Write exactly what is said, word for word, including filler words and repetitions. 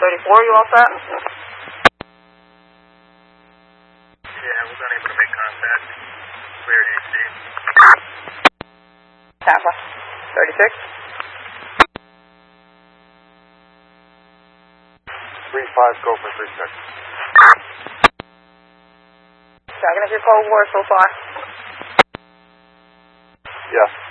thirty-four, you all set? Yeah, we're unable to make contact. Clear D C. Tampa. thirty-six. three five, go for three six. Checking if your code word so far. Yes.